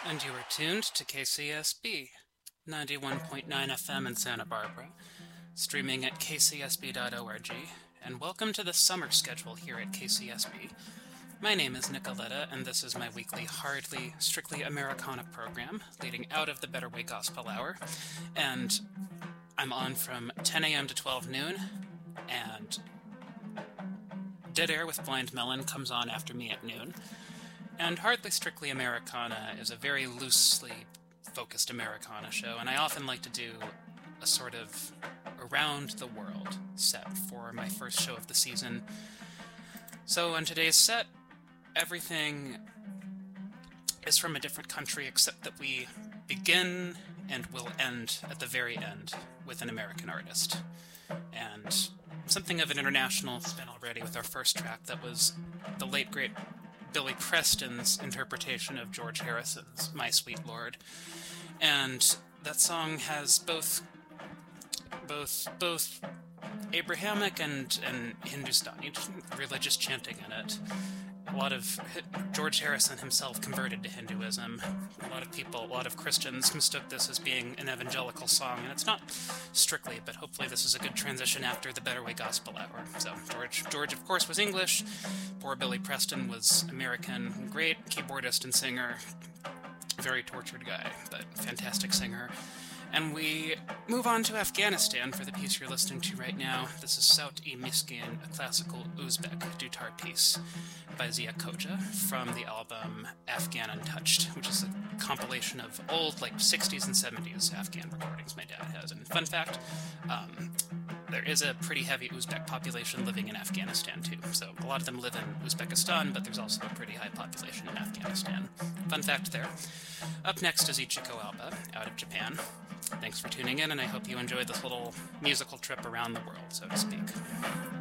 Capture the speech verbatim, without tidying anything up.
And you are tuned to K C S B, ninety-one point nine F M in Santa Barbara, streaming at k c s b dot org, and welcome to the summer schedule here at K C S B. My name is Nicoletta, and this is my weekly Hardly Strictly Americana program, leading out of the Better Way Gospel Hour, and I'm on from ten a.m. to twelve noon, and Dead Air with Blind Melon comes on after me at noon. And Hardly Strictly Americana is a very loosely focused Americana show, and I often like to do a sort of around the world set for my first show of the season. So on today's set, everything is from a different country, except that we begin and will end at the very end with an American artist. And something of an international spin already with our first track that was the late great Billy Preston's interpretation of George Harrison's My Sweet Lord. And that song has both both both Abrahamic and, and Hindustani religious chanting in it. A lot of George Harrison himself converted to Hinduism. A lot of people, a lot of Christians mistook this as being an evangelical song, and it's not strictly, but hopefully this is a good transition after the Better Way Gospel Hour. So George, George of course, was English. Poor Billy Preston was American. Great keyboardist and singer. Very tortured guy, but fantastic singer. And we move on to Afghanistan for the piece you're listening to right now. This is Saut-e Miskin, a classical Uzbek dutar piece by Zia Koja from the album Afghan Untouched, which is a compilation of old, like, sixties and seventies Afghan recordings my dad has. And fun fact, um, there is a pretty heavy Uzbek population living in Afghanistan, too. So a lot of them live in Uzbekistan, but there's also a pretty high population in Afghanistan. Fun fact there. Up next is Ichiko Alba, out of Japan. Thanks for tuning in, and I hope you enjoyed this little musical trip around the world, so to speak.